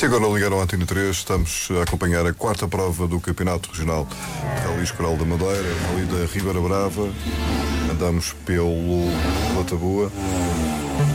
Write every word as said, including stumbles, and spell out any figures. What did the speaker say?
Se agora ligaram à Antena três, estamos a acompanhar a quarta prova do Campeonato Regional de Rally Escoral da Madeira, ali da Ribeira Brava. Andamos pelo Pela Taboa.